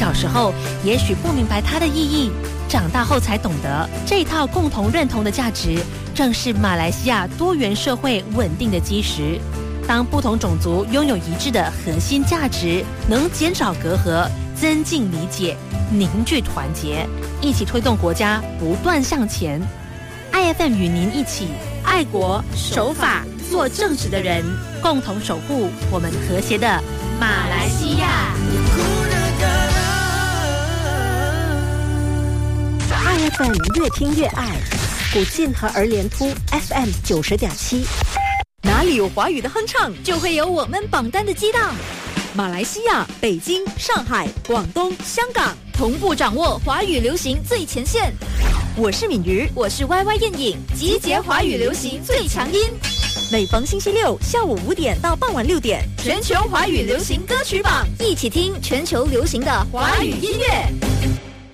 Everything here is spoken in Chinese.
小时候也许不明白它的意义，长大后才懂得，这套共同认同的价值，正是马来西亚多元社会稳定的基石。当不同种族拥有一致的核心价值，能减少隔阂，增进理解，凝聚团结，一起推动国家不断向前。IFM 与您一起爱国守法做正直的人，共同守护我们和谐的马来西亚。 IFM 越听越爱，古晋和儿联突 FM 90.7。 哪里有华语的哼唱，就会有我们榜单的激荡。马来西亚、北京、上海、广东、香港同步掌握华语流行最前线。我是敏瑜，我是 YY 艳颖，集结华语流行最强音。每逢星期六下午5点到傍晚6点，全球华语流行歌曲榜，一起听全球流行的华语音乐。